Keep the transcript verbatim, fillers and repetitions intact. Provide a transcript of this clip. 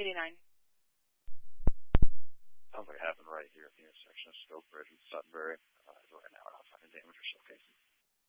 eighty-nine. Sounds like it happened right here at the intersection of Stoke Bridge and Sutton